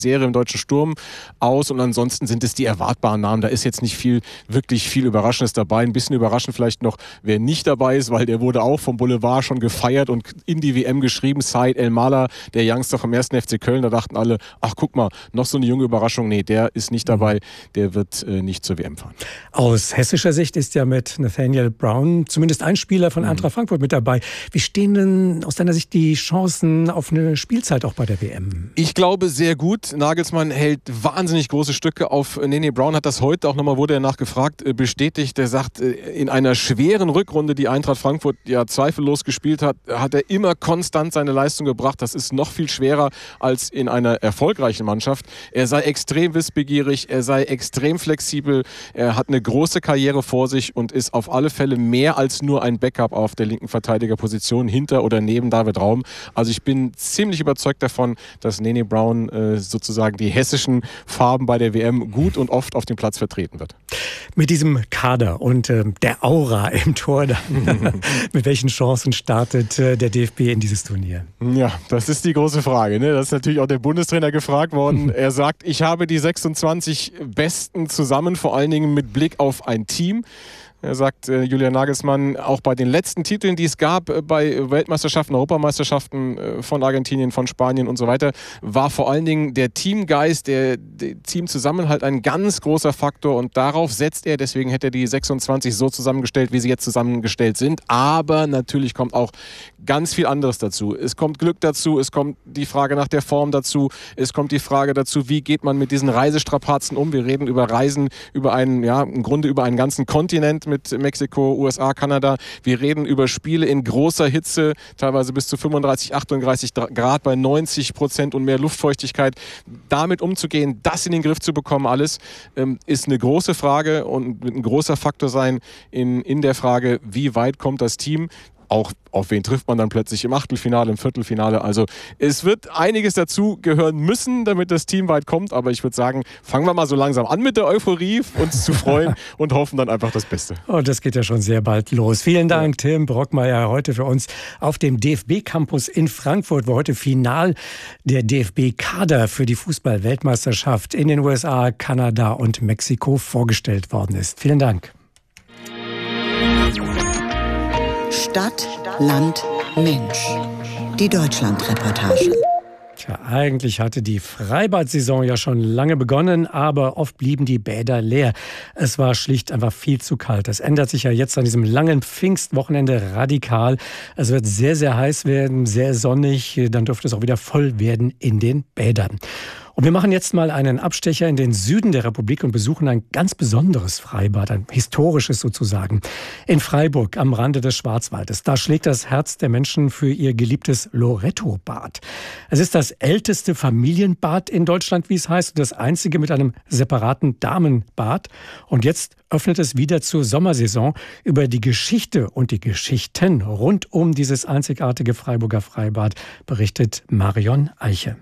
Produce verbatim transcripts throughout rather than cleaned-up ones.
Serie im Deutschen Sturm aus und ansonsten sind es die erwartbaren Namen. Da ist jetzt nicht viel, wirklich viel Überraschendes dabei. Ein bisschen überraschend vielleicht noch, wer nicht dabei ist, weil der wurde auch vom Boulevard schon gefeiert und in die W M geschrieben. Said El-Mala, der Youngster vom ersten F C Köln. Da dachten alle, ach guck mal, noch so eine junge Überraschung. Nee, der ist nicht dabei. Der wird äh, nicht zur W M fahren. Aus hessischer Sicht ist ja mit Nathaniel Brown zumindest ein Spieler von Eintracht Frankfurt mit dabei. Wie stehen denn aus deiner Sicht die Chancen auf eine Spielzeit auch bei der W M? Ich glaube sehr gut. Nagelsmann hält wahnsinnig große Stücke auf Nene Brown, hat das heute auch nochmal, wurde er nachgefragt, bestätigt. Er sagt, in einer schweren Rückrunde, die Eintracht Frankfurt ja zweifellos gespielt hat, hat er immer konstant seine Leistung gebracht. Das ist noch viel schwerer als in einer erfolgreichen Mannschaft. Er sei extrem wissbegierig, er sei extrem flexibel, er hat eine große Karriere vor sich und ist auf alle Fälle mehr als nur ein Backup auf der linken Verteidigerposition hinter oder neben David Raum. Also ich bin ziemlich überzeugt davon, dass Nene Brown äh, so sozusagen die hessischen Farben bei der W M gut und oft auf dem Platz vertreten wird. Mit diesem Kader und äh, der Aura im Tor, dann, mit welchen Chancen startet äh, der D F B in dieses Turnier? Ja, das ist die große Frage. Ne? Das ist natürlich auch der Bundestrainer gefragt worden. Er sagt, ich habe die sechsundzwanzig Besten zusammen, vor allen Dingen mit Blick auf ein Team. Er sagt, äh, Julian Nagelsmann, auch bei den letzten Titeln, die es gab, äh, bei Weltmeisterschaften, Europameisterschaften äh, von Argentinien, von Spanien und so weiter, war vor allen Dingen der Teamgeist, der, der Teamzusammenhalt ein ganz großer Faktor und darauf setzt er, deswegen hätte er die sechsundzwanzig so zusammengestellt, wie sie jetzt zusammengestellt sind, aber natürlich kommt auch ganz viel anderes dazu. Es kommt Glück dazu, es kommt die Frage nach der Form dazu, es kommt die Frage dazu, wie geht man mit diesen Reisestrapazen um. Wir reden über Reisen, über einen, ja, im Grunde über einen ganzen Kontinent mit Mexiko, U S A, Kanada. Wir reden über Spiele in großer Hitze, teilweise bis zu fünfunddreißig, achtunddreißig Grad bei neunzig Prozent und mehr Luftfeuchtigkeit. Damit umzugehen, das in den Griff zu bekommen, alles, ähm, ist eine große Frage und wird ein großer Faktor sein in, in der Frage, wie weit kommt das Team. Auch auf wen trifft man dann plötzlich im Achtelfinale, im Viertelfinale. Also es wird einiges dazu gehören müssen, damit das Team weit kommt. Aber ich würde sagen, fangen wir mal so langsam an mit der Euphorie, uns zu freuen und hoffen dann einfach das Beste. Und das geht ja schon sehr bald los. Vielen Dank, ja. Tim Brockmeier, heute für uns auf dem D F B-Campus in Frankfurt, wo heute final der D F B-Kader für die Fußball-Weltmeisterschaft in den U S A, Kanada und Mexiko vorgestellt worden ist. Vielen Dank. Stadt, Land, Mensch. Die Deutschland-Reportage. Tja, eigentlich hatte die Freibad-Saison ja schon lange begonnen, aber oft blieben die Bäder leer. Es war schlicht einfach viel zu kalt. Das ändert sich ja jetzt an diesem langen Pfingstwochenende radikal. Es wird sehr, sehr heiß werden, sehr sonnig. Dann dürfte es auch wieder voll werden in den Bädern. Und wir machen jetzt mal einen Abstecher in den Süden der Republik und besuchen ein ganz besonderes Freibad, ein historisches sozusagen. In Freiburg am Rande des Schwarzwaldes. Da schlägt das Herz der Menschen für ihr geliebtes Loretto-Bad. Es ist das älteste Familienbad in Deutschland, wie es heißt, und das einzige mit einem separaten Damenbad. Und jetzt öffnet es wieder zur Sommersaison. Über die Geschichte und die Geschichten rund um dieses einzigartige Freiburger Freibad berichtet Marion Eiche.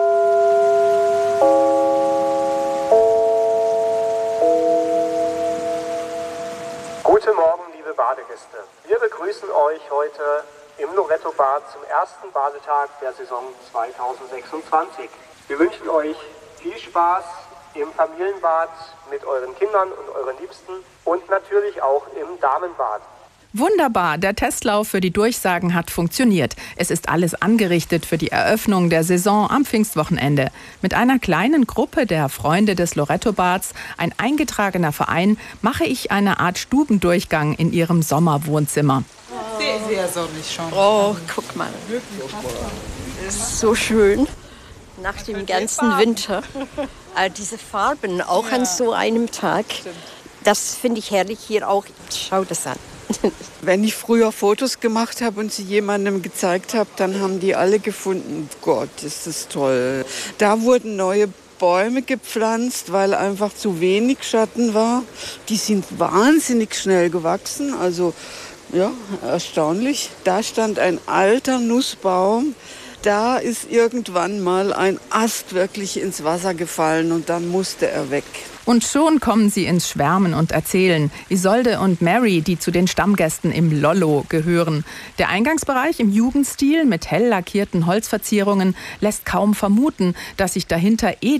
Guten Morgen, liebe Badegäste. Wir begrüßen euch heute im Loretto-Bad zum ersten Badetag der Saison zweitausendsechsundzwanzig. Wir wünschen euch viel Spaß im Familienbad mit euren Kindern und euren Liebsten und natürlich auch im Damenbad. Wunderbar, der Testlauf für die Durchsagen hat funktioniert. Es ist alles angerichtet für die Eröffnung der Saison am Pfingstwochenende. Mit einer kleinen Gruppe der Freunde des Loretto-Bads, ein eingetragener Verein, mache ich eine Art Stubendurchgang in ihrem Sommerwohnzimmer. Sehr, sehr sonnig schon. Oh, guck mal. Das ist so schön. Nach dem ganzen Winter. All diese Farben, auch ja. An so einem Tag. Das finde ich herrlich hier auch. Schau das an. Wenn ich früher Fotos gemacht habe und sie jemandem gezeigt habe, dann haben die alle gefunden, Gott, ist das toll. Da wurden neue Bäume gepflanzt, weil einfach zu wenig Schatten war. Die sind wahnsinnig schnell gewachsen, also ja, erstaunlich. Da stand ein alter Nussbaum, da ist irgendwann mal ein Ast wirklich ins Wasser gefallen und dann musste er weg. Und schon kommen sie ins Schwärmen und erzählen. Isolde und Mary, die zu den Stammgästen im Lollo gehören. Der Eingangsbereich im Jugendstil mit hell lackierten Holzverzierungen lässt kaum vermuten, dass sich dahinter eh